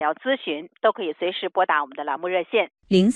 要咨询都可以随时拨打我们的栏目热线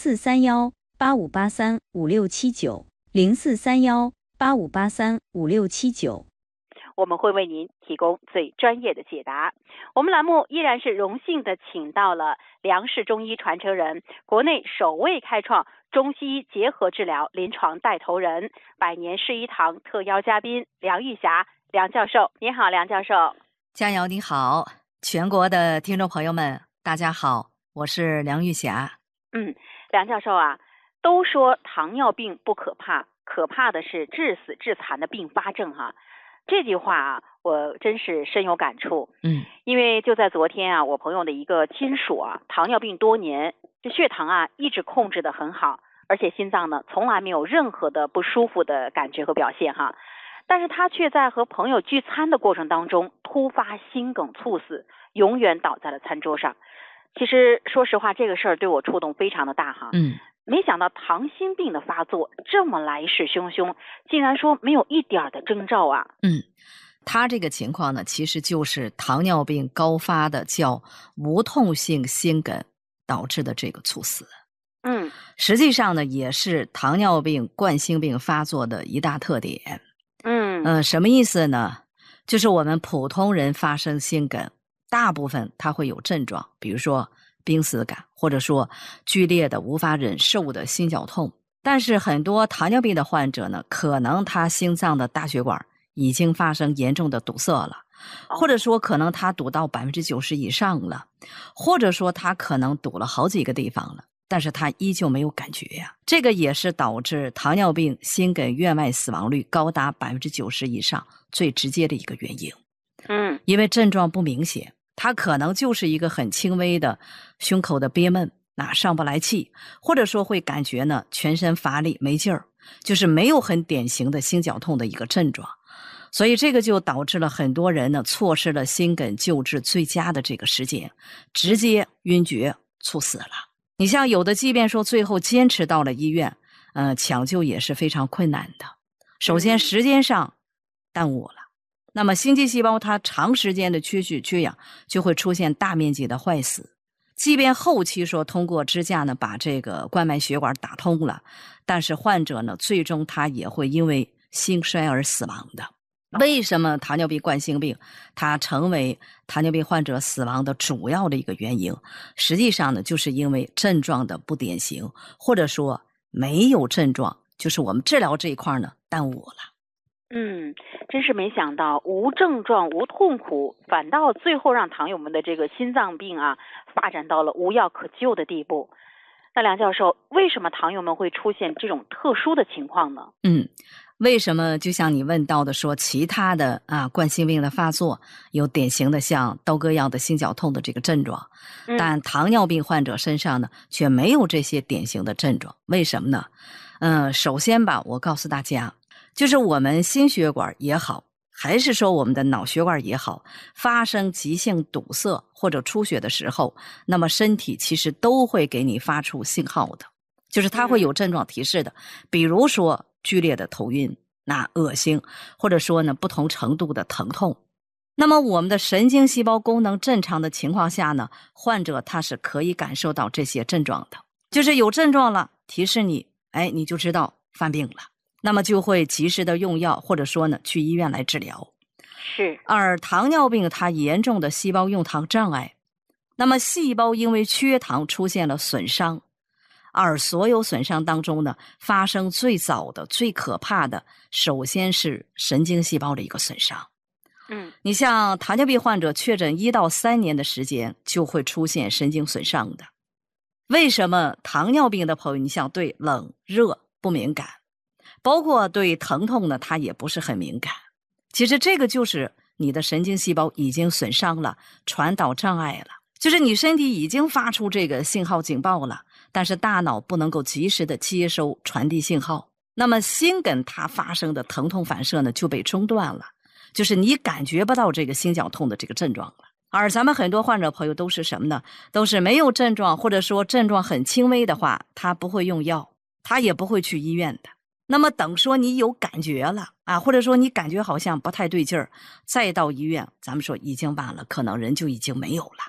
043185835679，043185835679， 我们会为您提供最专业的解答。我们栏目依然是荣幸的请到了梁氏中医传承人，国内首位开创中西医结合治疗临床带头人，百年世医堂特邀嘉宾梁玉霞梁教授。你好，梁教授。 佳瑶你好，全国的听众朋友们大家好，我是梁玉霞。 梁教授啊，都说糖尿病不可怕，可怕的是致死致残的并发症哈。这句话啊，我真是深有感触。因为就在昨天啊，我朋友的一个亲属啊，糖尿病多年，这血糖啊一直控制得很好，而且心脏呢从来没有任何的不舒服的感觉和表现哈。但是他却在和朋友聚餐的过程当中突发心梗猝死，永远倒在了餐桌上。其实说实话，这个事儿对我触动非常的大哈。没想到糖心病的发作这么来势汹汹，竟然说没有一点的征兆啊。 他这个情况呢，其实就是糖尿病高发的叫无痛性心梗导致的这个猝死。实际上呢，也是糖尿病冠心病发作的一大特点。什么意思呢？就是我们普通人发生心梗，大部分它会有症状，比如说濒死感，或者说剧烈的无法忍受的心绞痛。但是很多糖尿病的患者呢，可能他心脏的大血管已经发生严重的堵塞了，或者说可能他堵到90%以上了，或者说他可能堵了好几个地方了，但是他依旧没有感觉呀。这个也是导致糖尿病心梗院外死亡率高达90%以上最直接的一个原因。因为症状不明显，它可能就是一个很轻微的胸口的憋闷，上不来气，或者说会感觉呢全身乏力没劲儿，就是没有很典型的心绞痛的一个症状。所以这个就导致了很多人呢错失了心梗救治最佳的这个时间，直接晕厥猝死了。你像有的即便说最后坚持到了医院，抢救也是非常困难的。首先时间上耽误了，那么心肌细胞它长时间的缺血缺氧，就会出现大面积的坏死。即便后期说通过支架呢把这个冠脉血管打通了，但是患者呢最终他也会因为心衰而死亡的。为什么糖尿病冠心病它成为糖尿病患者死亡的主要的一个原因？实际上呢，就是因为症状的不典型，或者说没有症状，就是我们治疗这一块呢耽误了。 真是没想到无症状无痛苦，反倒最后让糖友们的这个心脏病啊发展到了无药可救的地步。那梁教授，为什么糖友们会出现这种特殊的情况呢？ 为什么就像你问到的说其他的冠心病的发作有典型的像刀割样的心绞痛的这个症状，但糖尿病患者身上呢却没有这些典型的症状。为什么呢？首先吧，我告诉大家，就是我们心血管也好，还是说我们的脑血管也好，发生急性堵塞或者出血的时候，那么身体其实都会给你发出信号的，就是它会有症状提示的。比如说剧烈的头晕，恶心，或者说呢不同程度的疼痛。那么我们的神经细胞功能正常的情况下呢，患者他是可以感受到这些症状的，就是有症状了提示你，你就知道犯病了，那么就会及时的用药，或者说呢去医院来治疗。而糖尿病它严重的细胞用糖障碍，那么细胞因为缺糖出现了损伤，而所有损伤当中呢，发生最早的最可怕的首先是神经细胞的一个损伤。你像糖尿病患者确诊1到3年的时间就会出现神经损伤的。为什么糖尿病的朋友你像对冷热不敏感，包括对疼痛呢他也不是很敏感？其实这个就是你的神经细胞已经损伤了，传导障碍了，就是你身体已经发出这个信号警报了，但是大脑不能够及时的接收传递信号，那么心梗它发生的疼痛反射呢就被中断了，就是你感觉不到这个心绞痛的这个症状了。而咱们很多患者朋友都是什么呢？都是没有症状，或者说症状很轻微的话，他不会用药，他也不会去医院的。那么等说你有感觉了或者说你感觉好像不太对劲儿，再到医院，咱们说已经晚了，可能人就已经没有了。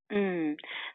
嗯，